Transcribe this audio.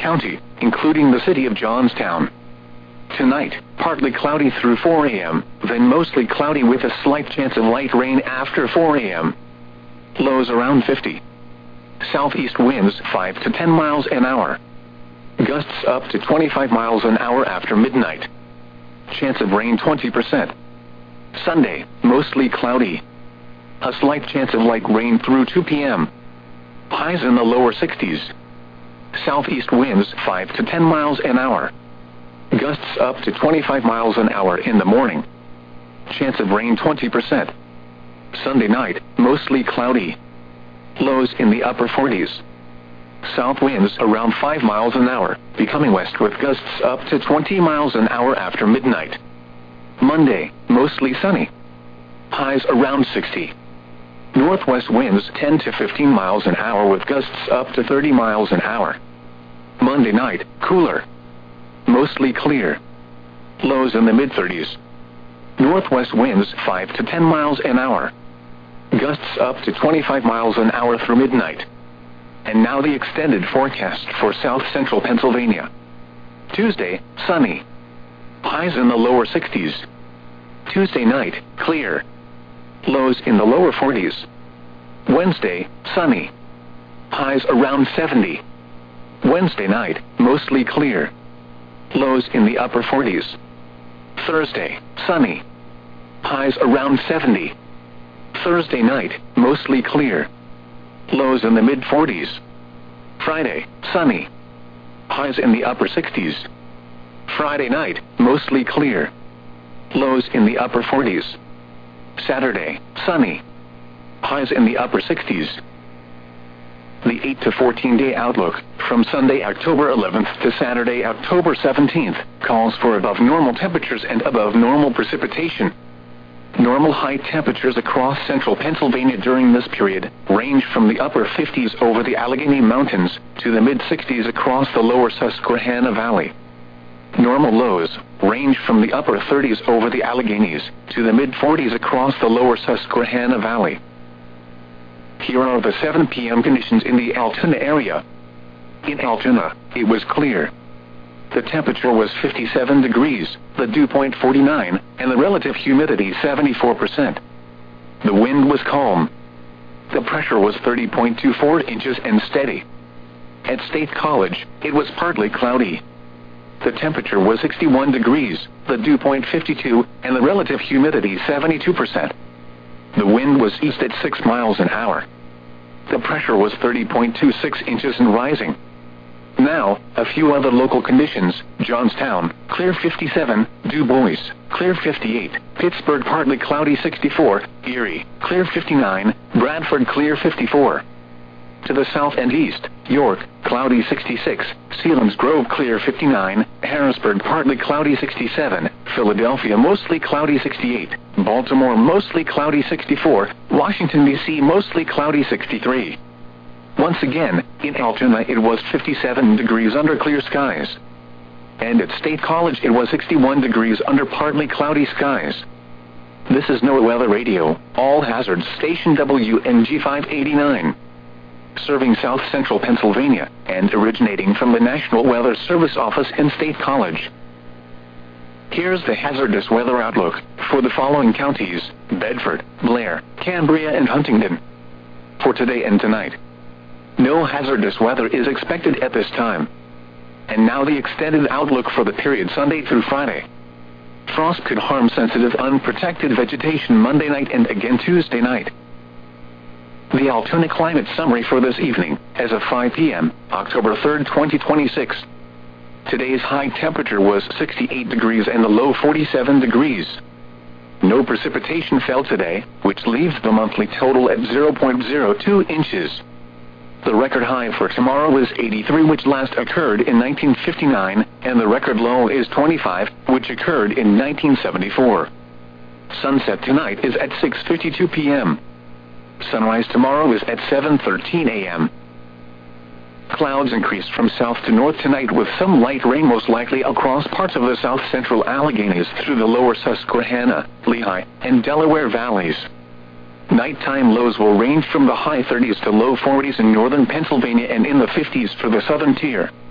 County, including the city of Johnstown. Tonight, partly cloudy through 4 a.m., then mostly cloudy with a slight chance of light rain after 4 a.m. Lows around 50. Southeast winds 5 to 10 miles an hour. Gusts up to 25 miles an hour after midnight. Chance of rain 20%. Sunday, mostly cloudy. A slight chance of light rain through 2 p.m. Highs in the lower 60s. Southeast winds 5 to 10 miles an hour. Gusts up to 25 miles an hour in the morning. Chance of rain 20%. Sunday night, mostly cloudy. Lows in the upper 40s. South winds around 5 miles an hour, becoming west with gusts up to 20 miles an hour after midnight. Monday, mostly sunny. Highs around 60. Northwest winds 10 to 15 miles an hour with gusts up to 30 miles an hour. Monday night, cooler. Mostly clear. Lows in the mid-30s. Northwest winds 5 to 10 miles an hour. Gusts up to 25 miles an hour through midnight. And now the extended forecast for south central Pennsylvania. Tuesday, sunny. Highs in the lower 60s. Tuesday night, clear. Lows in the lower 40s. Wednesday, sunny. Highs around 70. Wednesday night, mostly clear. Lows in the upper 40s. Thursday, sunny. Highs around 70. Thursday night, mostly clear. Lows in the mid-40s. Friday, sunny. Highs in the upper 60s. Friday night, mostly clear. Lows in the upper 40s. Saturday, sunny. Highs in the upper 60s. The 8 to 14-day outlook, from Sunday, October 11th to Saturday, October 17th, calls for above normal temperatures and above normal precipitation. Normal high temperatures across central Pennsylvania during this period range from the upper 50s over the Allegheny Mountains to the mid-60s across the lower Susquehanna Valley. Normal lows range from the upper 30s over the Alleghenies to the mid-40s across the lower Susquehanna Valley. Here are the 7 p.m. conditions in the Altoona area. In Altoona, it was clear. The temperature was 57 degrees, the dew point 49, and the relative humidity 74%. The wind was calm. The pressure was 30.24 inches and steady. At State College, it was partly cloudy. The temperature was 61 degrees, the dew point 52, and the relative humidity 72%. The wind was east at 6 miles an hour. The pressure was 30.26 inches and rising. Now, a few other local conditions: Johnstown, clear 57, Du Bois, clear 58, Pittsburgh partly cloudy 64, Erie, clear 59, Bradford clear 54. To the south and east, York, cloudy 66, Selinsgrove clear 59, Harrisburg partly cloudy 67, Philadelphia mostly cloudy 68, Baltimore mostly cloudy 64, Washington, D.C. mostly cloudy 63. Once again, in Altoona it was 57 degrees under clear skies. And at State College it was 61 degrees under partly cloudy skies. This is NOAA Weather Radio, all hazards station WNG 589. Serving south central Pennsylvania, and originating from the National Weather Service office in State College. Here's the hazardous weather outlook for the following counties: Bedford, Blair, Cambria, and Huntingdon. For today and tonight, no hazardous weather is expected at this time. And now the extended outlook for the period Sunday through Friday. Frost could harm sensitive unprotected vegetation Monday night and again Tuesday night. The Altoona climate summary for this evening, as of 5 p.m., October 3, 2026. Today's high temperature was 68 degrees and the low 47 degrees. No precipitation fell today, which leaves the monthly total at 0.02 inches. The record high for tomorrow is 83, which last occurred in 1959, and the record low is 25, which occurred in 1974. Sunset tonight is at 6:52 p.m. Sunrise tomorrow is at 7:13 a.m. Clouds increase from south to north tonight with some light rain most likely across parts of the south-central Alleghenies through the lower Susquehanna, Lehigh, and Delaware valleys. Nighttime lows will range from the high 30s to low 40s in northern Pennsylvania and in the 50s for the southern tier.